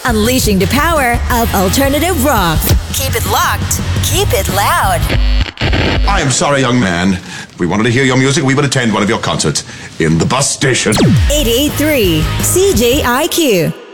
unleashing the power of alternative rock. Keep it locked. Keep it loud. I am sorry, young man. If we wanted to hear your music, we would attend one of your concerts in the bus station. 88.3 CJIQ.